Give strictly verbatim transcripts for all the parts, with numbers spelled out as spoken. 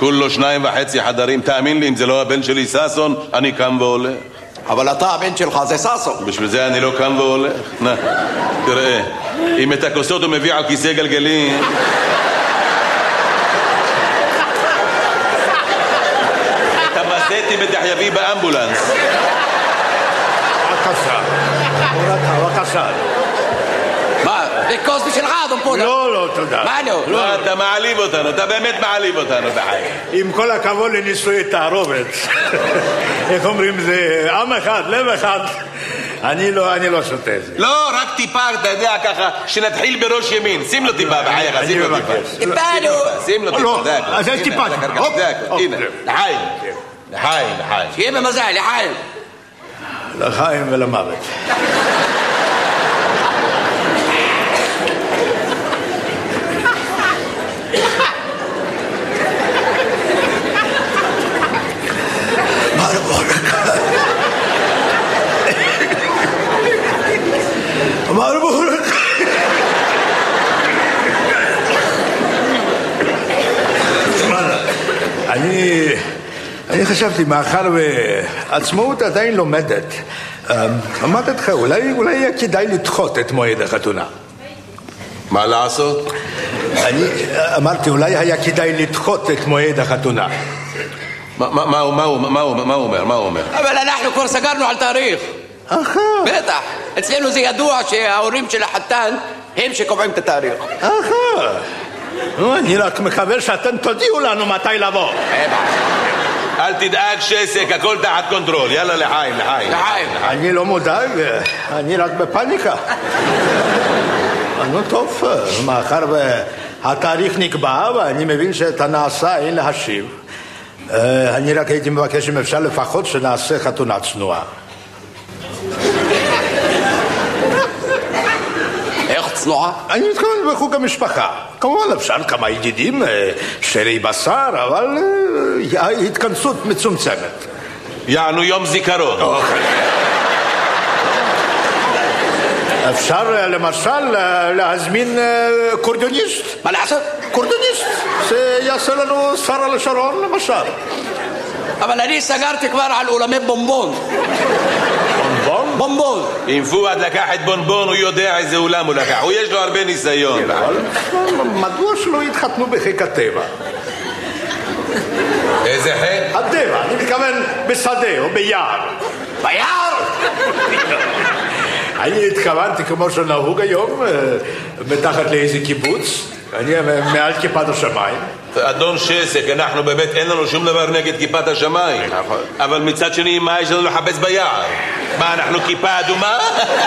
כולו שניים וחצי חדרים. תאמין לי, אם זה לא הבן שלי ששון, אני קם והולך. אבל אתה הבן שלך זה ששון. בשביל זה אני לא קם והולך. נה, תראה, אם את הכוסות הוא מביא על כיסא גלגלים... את המסטים בטח יביא באמבולנס. בבקשה, בבקשה. מה? זה כוס בשבילך, אדון פולה? לא, לא, תודה. מה לא? לא, אתה מעליב אותנו, אתה באמת מעליב אותנו בחיים. עם כל הכבוד לנישואי תערובת. איך אומרים, זה עם אחד, לב אחד. אני לא, אני לא שותה את זה. לא, רק טיפה, אתה יודע, ככה, שנתחיל בראש ימין. שים לו טיפה בחייך, שים לו טיפה. טיפה, נו. שים לו טיפה, זה הכל. אז אין טיפה. זה הכל, הנה. לחיים, לחיים, לחיים. שיהיה במזל, לחיים. לחיים ולמוות. מרבורק. אני אני חשבתי, מאחר ועצמאות עדיין לומדת, אמרתי לך, אולי אולי יהיה כדאי לדחות את מועד החתונה. מה לעשות? אני אמרתי, אולי היה כדאי לדחות את מועד החתונה. מה הוא אומר? מה הוא אומר? אבל אנחנו כבר סגרנו על תאריך. אחר. בטח. אצלנו זה ידוע שההורים של החתן הם שקובעים את התאריך. אחר. אני רק מקווה שאתם תודיעו לנו מתי לבוא. אל תדאג שסק, הכל תחת קונטרול. יאללה, לחיים, לחיים. לחיים. אני לא מודאג, אני רק בפניקה. נו טוב, מאחר והתאריך נקבע ואני מבין שאת הנעשה אין להשיב, אני רק הייתי מבקש אם אפשר לפחות שנעשה חתונה צנועה. איך צנועה? אני מתכוון בחוג המשפחה. כמובן אפשר כמה ידידים, שרי בשר, אבל התכנסות מצומצמת. יענו יום זיכרון. אפשר למשל להזמין קורדיוניסט. מה לעשות? קורדיוניסט. זה יעשה לנו שרה לשרון למשל. אבל אני סגרתי כבר על אולמי בומבון. בומבון? בומבון. אם פואד לקח את בונבון, הוא יודע איזה אולם הוא לקח. הוא יש לו הרבה ניסיון. מדוע שלא יתחתנו בחיק הטבע? איזה חיק? הטבע, אני מתכוון בשדה או ביער. ביער? אני התכוונתי כמו שנהוג היום, מתחת לאיזה קיבוץ. אני מעל כיפת השמיים. אדון שסק, אנחנו באמת אין לנו שום דבר נגד כיפת השמיים. אבל מצד שני, מה יש לנו לחפש ביער? מה, אנחנו כיפה אדומה?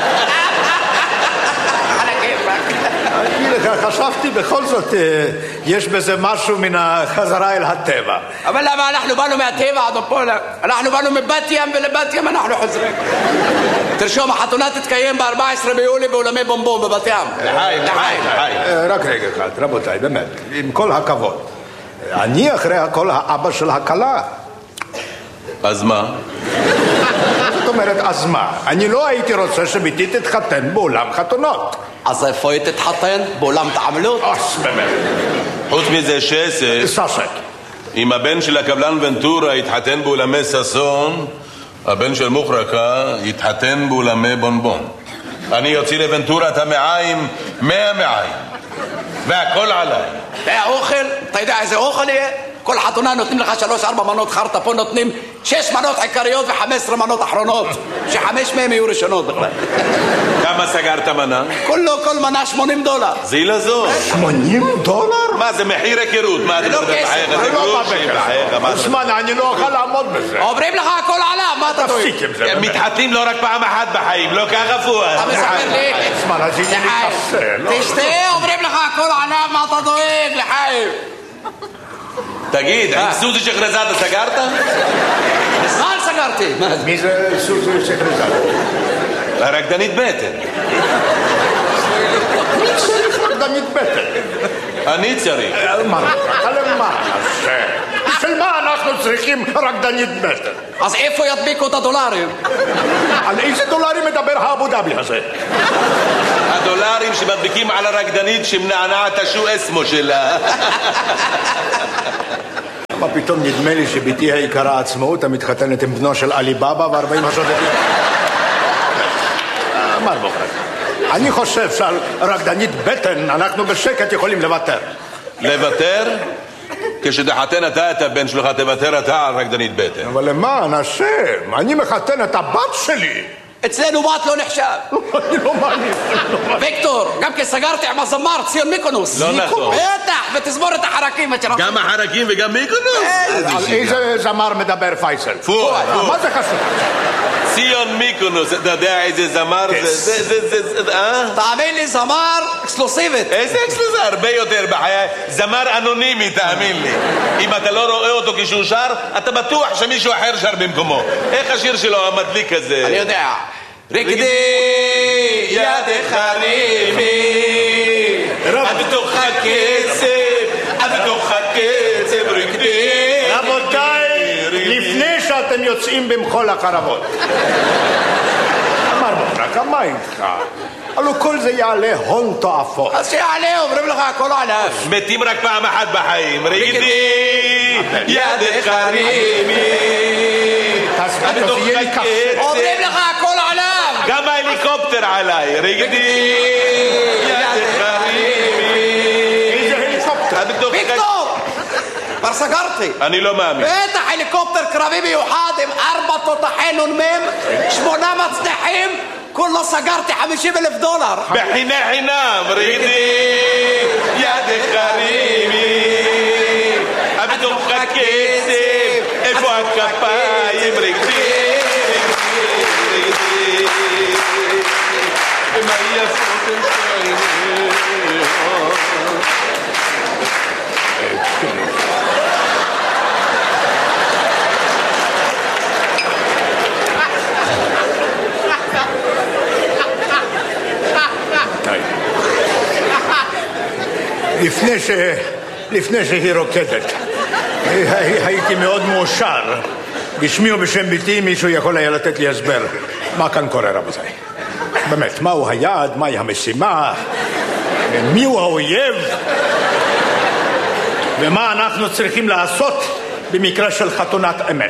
אני לך, חשבתי בכל זאת, יש בזה משהו מן החזרה אל הטבע. אבל למה אנחנו באנו מהטבע, אדון פולה? אנחנו באנו מבת ים ולבת ים אנחנו חוזרים. תרשום, החתונה תתקיים ב-ארבעה עשר ביולי באולמי בומבון בבת ים. לחיים, לחיים, לחיים. רק רגע אחד, רבותיי, באמת, עם כל הכבוד. אני אחרי הכל האבא של הכלה. אז מה? זאת אומרת, אז מה? אני לא הייתי רוצה שביתי תתחתן באולם חתונות. אז איפה היא תתחתן? באולם תעמלות? אז באמת. חוץ מזה שסק, ססק. אם הבן של הקבלן ונטורה יתחתן באולמי ששון, הבן של מוחרקה יתחתן באולמי בונבון. אני יוציא לוונטורה את המעיים, מאה מעיים. והכל עליי. והאוכל, אתה יודע איזה אוכל יהיה? כל חתונה נותנים לך שלוש ארבע מנות חרטה, פה נותנים שש מנות עיקריות וחמש עשרה מנות אחרונות, שחמש מהם יהיו ראשונות בכלל. כמה סגרת מנה? כולו, כל מנה שמונים דולר. זה לזו. שמונים דולר? מה זה מחיר היכרות? מה זה לא כסף. זה לא בבקר. זמן, אני לא אוכל לעמוד בזה. אומרים לך הכל עליו, מה אתה דואג? תפסיק עם זה. מתחתנים לא רק פעם אחת בחיים, לא ככה פואד. אתה מספר לי? זמן, אז הנה לי קפה. תשתה, אומרים לך הכל עליו, מה אתה דואג, לחיים? תגיד, עם סוזי שחרזאדה סגרת? מזמן סגרתי. מי זה סוזי שחרזאדה? הרקדנית בטן. מי צריך רקדנית בטן? אני צריך. מה? למה? בשביל מה אנחנו צריכים רקדנית בטן? אז איפה ידביקו את הדולרים? על איזה דולרים מדבר האבו דאבי הזה? הדולרים שמדביקים על הרקדנית שמנענעת השו אסמו שלה. מה פתאום נדמה לי שביתי היקרה עצמאות המתחתנת עם בנו של עלי בבא וארבעים השודדים? מר מוחרק, אני חושב שעל רקדנית בטן אנחנו בשקט יכולים לוותר. לוותר? כשתחתן אתה את הבן שלך, תוותר אתה על רקדנית בטן. אבל למען השם, אני מחתן את הבת שלי. אצלנו בת לא נחשב. אני לא מאמין. ויקטור, גם כי סגרתי עם הזמר ציון מיקונוס. לא נכון. בטח, ותזמורת החרקים. גם החרקים וגם מיקונוס? על איזה זמר מדבר פייסל? פואד. מה זה חשוב? ציון מיקונוס, אתה יודע איזה זמר זה? זה, זה, זה, אה? תאמין לי, זמר אקסקלוסיבית. איזה אקסקלוסיבית? הרבה יותר בחיי. זמר אנונימי, תאמין לי. אם אתה לא רואה אותו כשהוא שר, אתה בטוח שמישהו אחר שר במקומו. איך השיר שלו המדליק הזה? אני יודע. רקדי ידך רימי עד תוך הקצב, עד תוך הקצב רקדי. רבותיי, לפני שאתם יוצאים במחול הקרבות, אמר מוחרק, מה איתך? הלוא כל זה יעלה הון תועפות. אז שיעלה, אומרים לך הכל עליו. מתים רק פעם אחת בחיים. רקדי ידך רימי עד תוך הקצב. אומרים לך הכל עליו. גם ההליקופטר עליי. רקדי ידך רימי. איזה הליקופטר? ויקטור! כבר סגרתי. אני לא מאמין. בטח הליקופטר קרבי מיוחד עם ארבע תותחי נ"מ, שמונה מצנחים, כולו סגרתי חמישים אלף דולר. בחינה חינם. רקדי ידך רימי עד תוך הקצב. איפה הכפיים? רקדי מה יפות הם שואלים? לפני ש... לפני שהיא רוקדת, הייתי מאוד מאושר. בשמי ובשם ביתי מישהו יכול היה לתת לי הסבר מה כאן קורה, רבותיי. באמת, מהו היעד, מהי המשימה, מיהו האויב, ומה אנחנו צריכים לעשות במקרה של חתונת אמת.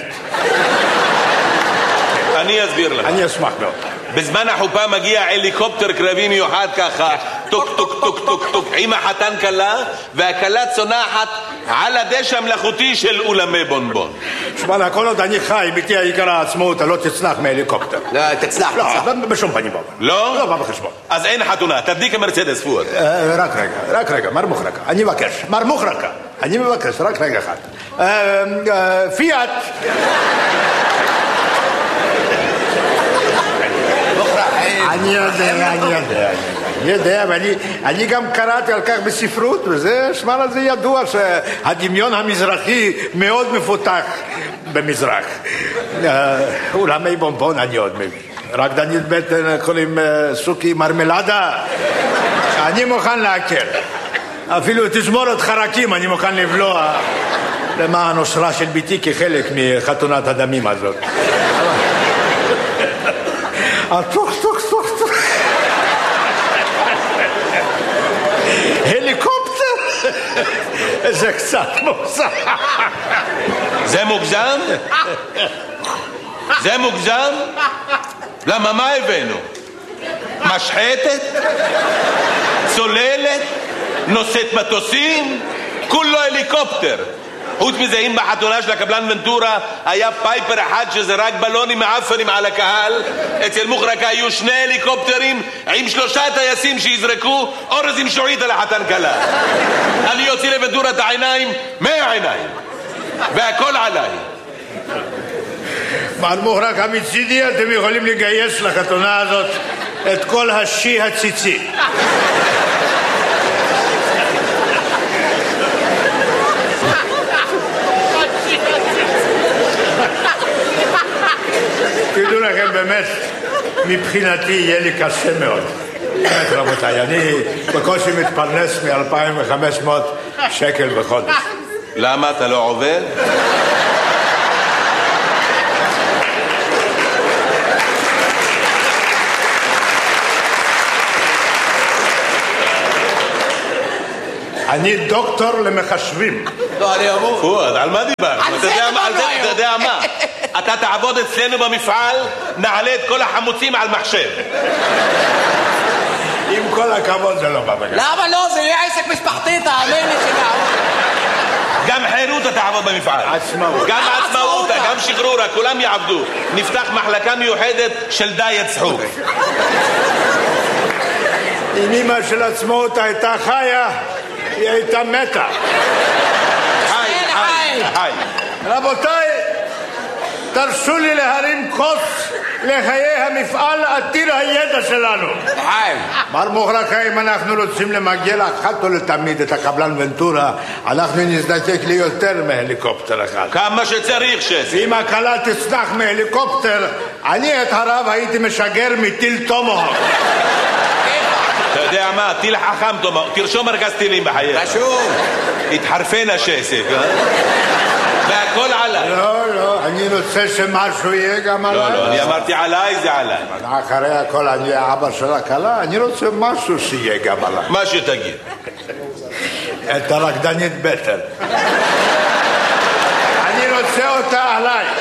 אני אסביר לך. אני אשמח מאוד. בזמן החופה מגיע הליקופטר קרבי מיוחד ככה, טוק טוק טוק טוק טוק עם החתן כלה, והכלה צונחת על הדשא המלאכותי של אולמי בונבון. שמע, כל עוד אני חי, ביתי היקרה עצמאות, לא תצנח מהליקופטר. לא, תצלח, לא, תצלח. בשום פנים בא. לא? לא בא בחשבון. אז אין חתונה, תדליק המרצדס פואד. רק רגע, רק רגע, מר מוחרקה, אני מבקש, מר מוחרקה, אני מבקש, רק רגע אחד. פיאט. אני יודע, אני יודע, אני יודע, ואני גם קראתי על כך בספרות, וזה, שמע לזה ידוע שהדמיון המזרחי מאוד מפותח במזרח. אולמי בונבון אני עוד מבין. רקדנית בטן קוראים סוכי מרמלדה, אני מוכן להקל. אפילו תזמורת חרקים אני מוכן לבלוע למען אושרה של ביתי כחלק מחתונת הדמים הזאת. טוק טוק טוק טוק הליקופטר זה קצת מוגזם. זה מוגזם? זה מוגזם? למה מה הבאנו? משחטת? צוללת? נושאת מטוסים? כולו הליקופטר. חוץ מזה, אם בחתונה של הקבלן ונטורה היה פייפר אחד שזרק בלונים מעפנים על הקהל, אצל מוחרקה היו שני הליקופטרים עם שלושה טייסים שיזרקו אורז עם שועית על החתן כלה. אני יוציא לוונטורה את העיניים, מאה עיניים, והכל עליי. מר מוחרקה, מצידי אתם יכולים לגייס לחתונה הזאת את כל השי הציצי. תדעו לכם, באמת, מבחינתי יהיה לי קשה מאוד. באמת, רבותיי, אני בקושי מתפרנס מ-אלפיים וחמש מאות שקל בחודש. למה אתה לא עובד? אני דוקטור למחשבים. לא, אני אמור. פואד, על מה דיברנו? על אתה זה יודע מה- על דיברנו זה- אתה יודע מה? אתה תעבוד אצלנו במפעל, נעלה את כל החמוצים על מחשב. עם כל הכבוד זה לא בא בגלל. למה לא? זה יהיה עסק משפחתי, תאמין לי שנעבוד. גם חירותה תעבוד במפעל. עצמאות. גם עצמאותה. עצמאותה, גם שחרורה, כולם יעבדו. נפתח מחלקה מיוחדת של דיאט צחוק. אם אמא של עצמאות הייתה חיה, היא הייתה מתה. חי, חי, חי. רבותיי, תרשו לי להרים כוס לחיי המפעל עתיר הידע שלנו. חיים. מר מוחרקה, אם אנחנו רוצים למגל אחת ולתמיד את הקבלן ונטורה, אנחנו נזדקק ליותר מהליקופטר אחד. כמה שצריך שס. אם הכלה תצנח מהליקופטר, אני את הרב הייתי משגר מטיל תומוהוק. אתה יודע מה? טיל חכם, תרשום ארגז טילים בחייך. רשום. התחרפן השסק, אה? והכל עליי. לא, לא, אני רוצה שמשהו יהיה גם עליי. לא, לא, אני אמרתי עליי, זה עליי. אחרי הכל אני האבא של הכלה, אני רוצה משהו שיהיה גם עליי. מה שתגיד. את הרקדנית בטן. אני רוצה אותה עליי.